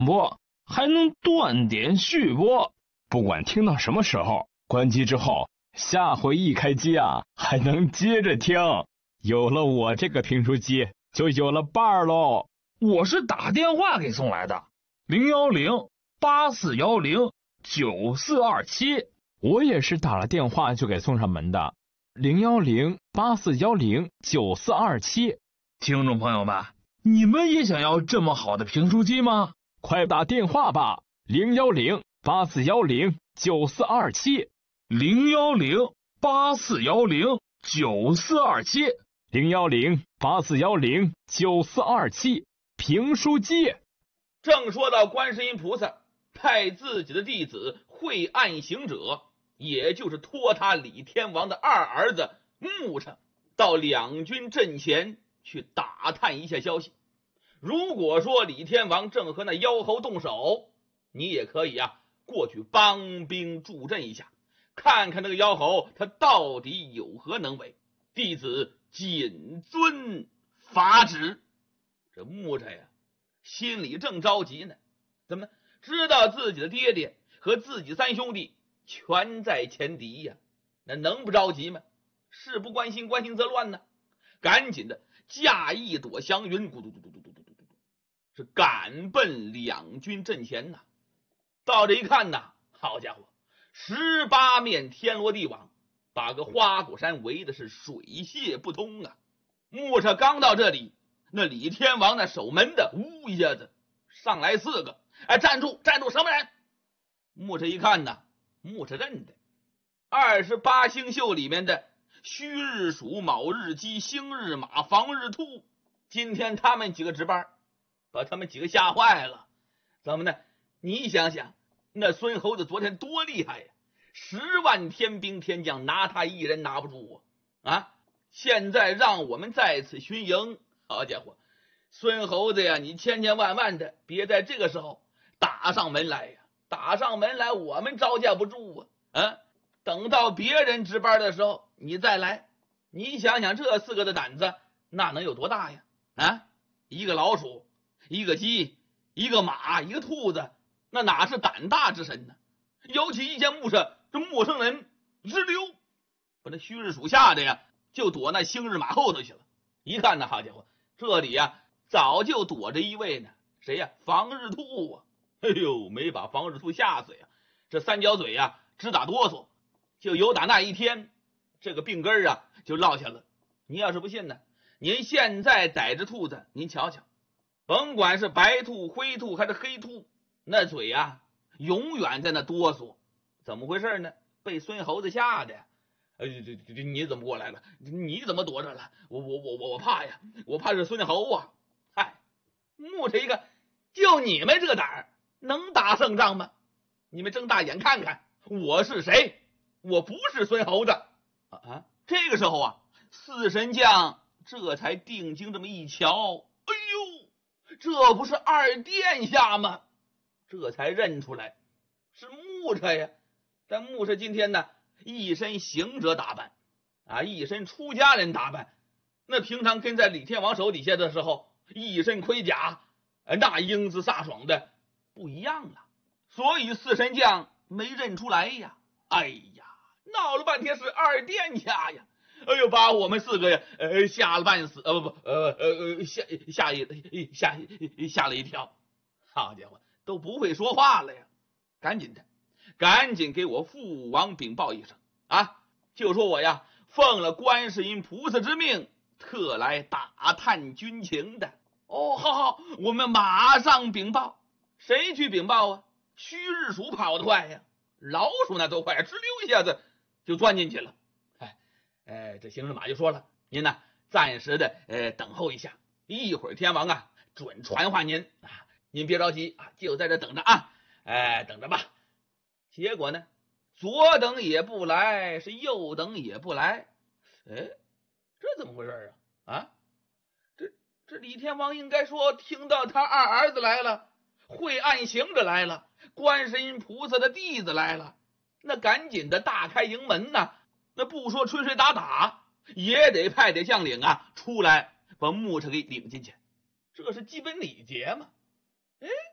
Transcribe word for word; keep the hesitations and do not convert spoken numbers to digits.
播，还能断点续播。 不管听到什么时候，关机之后，下回一开机啊，还能接着听。有了我这个评书机，就有了伴儿喽。 我是打电话给送来的，零幺零八四幺零九四二七。 我也是打了电话就给送上门的，零幺零八四幺零九四二七。 听众朋友们，你们也想要这么好的评书机吗？ 快打电话吧，零幺零八四幺零九四二七， 零幺零八四幺零九四二七， 零幺零八四幺零九四二七，评书机。 正说到观世音菩萨派自己的弟子惠岸行者，也就是托他李天王的二儿子穆禅，到两军阵前去打探一下消息。如果说李天王正和那妖猴动手，你也可以啊过去帮兵助阵一下，看看那个妖猴他到底有何能为。弟子谨遵法旨。这穆禅呀，心里正着急呢，怎么知道自己的爹爹和自己三兄弟全在前敌呀，那能不着急吗？事不关心，关心则乱呢。赶紧的驾一朵祥云，咕嘟嘟嘟嘟嘟嘟嘟嘟，是赶奔两军阵前呐。到这一看呐，好家伙，十八面天罗地网，把个花果山围的是水泄不通啊！穆禅刚到这里，那李天王那守门的呜一下子上来四个，哎，站住站住，什么人？穆禅一看呐，穆禅认得二十八星宿里面的戌日鼠、卯日鸡、辛日马、房日兔，今天他们几个值班，把他们几个吓坏了。怎么呢？你想想，那孙猴子昨天多厉害呀，十万天兵天将拿他一人拿不住啊！啊，现在让我们再次巡营，好家伙，孙猴子呀，你千千万万的别在这个时候打上门来呀！打上门来，我们招架不住啊！啊，等到别人值班的时候，你再来。你想想这四个的胆子，那能有多大呀？啊，一个老鼠，一个鸡，一个马，一个兔子，那哪是胆大之神呢？尤其一见穆禅，这陌生人直溜，把那戌日鼠吓得呀，就躲那辛日马后头去了。一看呢，好家伙，这里呀早就躲着一位呢，谁呀？房日兔啊！哎呦，没把房日兔吓死呀，这三角嘴呀直打哆嗦。就由打那一天，这个病根啊就落下了。你要是不信呢，您现在逮着兔子，您瞧瞧，甭管是白兔、灰兔还是黑兔，那嘴啊永远在那哆嗦。怎么回事呢？被孙猴子吓的呀！哎，这这你怎么过来了？你怎么躲着了？我我我我我怕呀，我怕是孙猴啊！嗨，穆禅一个，就你们这胆儿，能打胜仗吗？你们睁大眼看看，我是谁？我不是孙猴子啊！啊！这个时候啊，四神将这才定睛这么一瞧，哎呦，这不是二殿下吗？这才认出来是穆禅呀。但穆禅今天呢，一身行者打扮啊，一身出家人打扮。那平常跟在李天王手底下的时候，一身盔甲，那英姿飒爽的不一样了。所以四神将没认出来呀。哎呀，闹了半天是二殿下呀！哎呦，把我们四个呀，呃，吓了半死，呃，不不，呃呃，吓吓一吓吓了一跳。好家伙，都不会说话了呀！赶紧的，赶紧给我父王禀报一声啊！就说我呀，奉了观世音菩萨之命，特来打探军情的。哦，好好，我们马上禀报。谁去禀报啊？戌日鼠跑得快呀，老鼠那多快呀，直溜一下子就钻进去了。哎，哎，这行人马就说了，您呢暂时的呃等候一下，一会儿天王啊准传唤您啊，您别着急啊，就在这等着啊，哎，等着吧。结果呢，左等也不来，是右等也不来。哎，这怎么回事啊？啊，这这李天王应该说听到他二儿子来了，惠岸行者来了，观世音菩萨的弟子来了，那赶紧的大开营门呐！那不说吹吹打打，也得派点将领啊出来把穆禅给领进去，这是基本礼节嘛。哎，